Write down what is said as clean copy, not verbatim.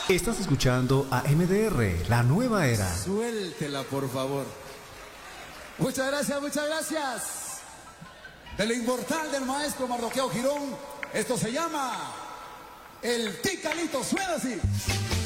Estás escuchando a MDR, la nueva era. Suéltela, por favor. Muchas gracias, muchas gracias. De lo inmortal del maestro Mardoqueo Girón, esto se llama El Ticalito. Suena así.